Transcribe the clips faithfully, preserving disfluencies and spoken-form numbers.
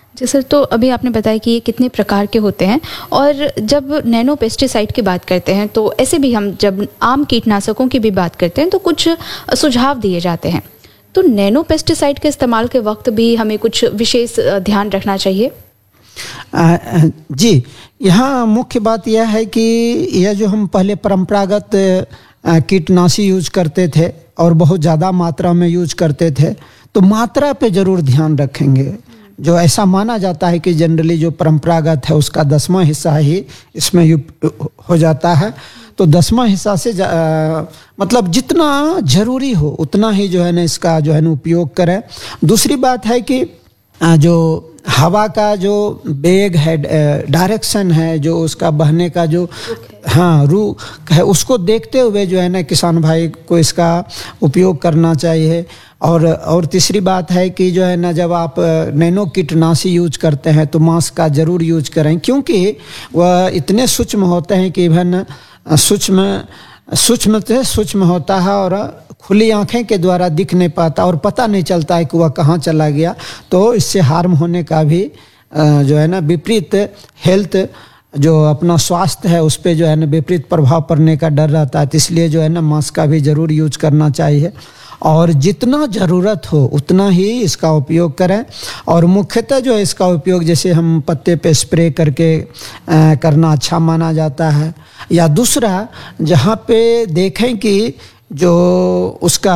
जैसे तो अभी आपने बताया कि ये कितने प्रकार के होते हैं, और जब नैनो पेस्टिसाइड की बात करते हैं तो ऐसे भी हम जब आम कीटनाशकों की भी बात करते हैं तो कुछ सुझाव दिए जाते हैं। तो नैनो पेस्टिसाइड के इस्तेमाल के वक्त भी हमें कुछ विशेष ध्यान रखना चाहिए? आ, जी, यहाँ मुख्य बात यह है कि यह जो हम पहले परंपरागत कीटनाशी यूज करते थे और बहुत ज़्यादा मात्रा में यूज करते थे, तो मात्रा पे ज़रूर ध्यान रखेंगे। जो ऐसा माना जाता है कि जनरली जो परंपरागत है उसका दसवां हिस्सा ही इसमें हो जाता है, तो दसवां हिस्सा से आ, मतलब जितना ज़रूरी हो उतना ही जो है ना इसका जो है ना उपयोग करें। दूसरी बात है कि आ, जो हवा का जो वेग है, डायरेक्शन है, जो उसका बहने का जो हाँ रुख है, उसको देखते हुए जो है ना किसान भाई को इसका उपयोग करना चाहिए। और और तीसरी बात है कि जो है ना जब आप नैनो कीटनाशी यूज करते हैं तो मास्क का ज़रूर यूज करें, क्योंकि वह इतने सूक्ष्म होते हैं कि इवन सूक्ष्म सूक्ष्म से सूक्ष्म होता है और खुली आंखें के द्वारा दिख नहीं पाता और पता नहीं चलता है कि वह कहाँ चला गया। तो इससे हार्म होने का भी जो है ना विपरीत हेल्थ जो अपना स्वास्थ्य है उस पर जो है ना विपरीत प्रभाव पड़ने का डर रहता है। तो इसलिए जो है ना मास्क का भी ज़रूर यूज करना चाहिए और जितना ज़रूरत हो उतना ही इसका उपयोग करें। और मुख्यतः जो है इसका उपयोग जैसे हम पत्ते पे स्प्रे करके आ, करना अच्छा माना जाता है, या दूसरा जहाँ पे देखें कि जो उसका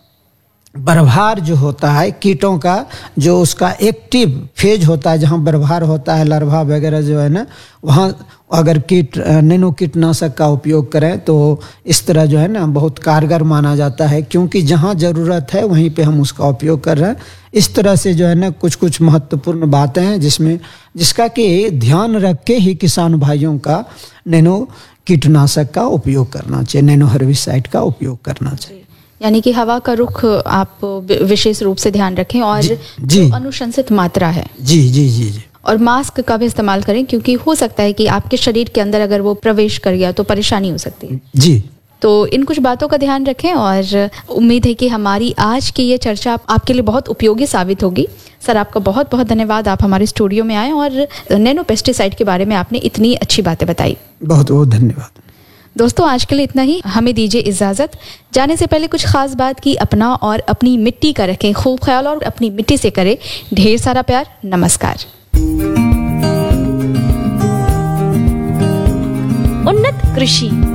बर्भार जो होता है कीटों का, जो उसका एक्टिव फेज होता है जहाँ बर्भार होता है, लार्वा वगैरह जो है ना, वहाँ अगर कीट नैनो कीटनाशक का उपयोग करें तो इस तरह जो है ना बहुत कारगर माना जाता है, क्योंकि जहाँ ज़रूरत है वहीं पे हम उसका उपयोग कर रहे हैं। इस तरह से जो है ना कुछ कुछ महत्वपूर्ण बातें हैं जिसमें जिसका कि ध्यान रख के ही किसान भाइयों का नैनो कीटनाशक का उपयोग करना चाहिए, नैनो हर्बिसाइड का उपयोग करना चाहिए। यानी कि हवा का रुख आप विशेष रूप से ध्यान रखें और जी, जो अनुशंसित मात्रा है जी जी जी जी और मास्क का भी इस्तेमाल करें, क्योंकि हो सकता है कि आपके शरीर के अंदर अगर वो प्रवेश कर गया तो परेशानी हो सकती है। जी, तो इन कुछ बातों का ध्यान रखें और उम्मीद है कि हमारी आज की ये चर्चा आपके लिए बहुत उपयोगी साबित होगी। सर, आपका बहुत बहुत धन्यवाद, आप हमारे स्टूडियो में आए और नैनो पेस्टिसाइड के बारे में आपने इतनी अच्छी बातें बताई। बहुत बहुत धन्यवाद। दोस्तों, आज के लिए इतना ही, हमें दीजिए इजाज़त। जाने से पहले कुछ खास बात की अपना और अपनी मिट्टी का रखें खूब ख्याल और अपनी मिट्टी से करें ढेर सारा प्यार। नमस्कार। उन्नत कृषि